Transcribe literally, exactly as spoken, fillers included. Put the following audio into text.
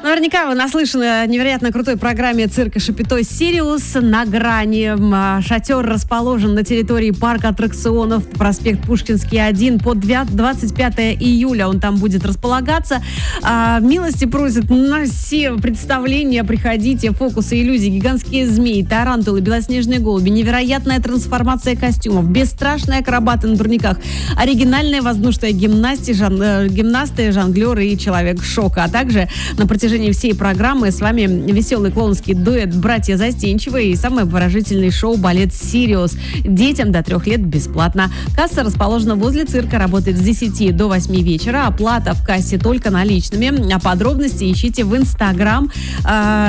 Наверняка вы наслышаны о невероятно крутой программе цирка Шапито «Сириус» на грани. Шатер расположен на территории парка аттракционов, проспект Пушкинский, один, по двадцать пятое июля он там будет располагаться. Милости просят на все представления. Приходите. Фокусы, иллюзии, гигантские змеи, тарантулы, белоснежные голуби, невероятная трансформация костюмов, бесстрашные акробаты на турниках, оригинальная воздушная гимнастика, жан... гимнасты, жонглеры и человек шока. А также на протяжении всей программы с вами веселый клоунский дуэт «Братья Застенчивые» и самое выражительное шоу «Балет Сириус». Детям до трех лет бесплатно. Касса расположена возле цирка, работает с десяти до восьми вечера. Оплата в кассе только наличными. А подробности ищите в Инстаграм.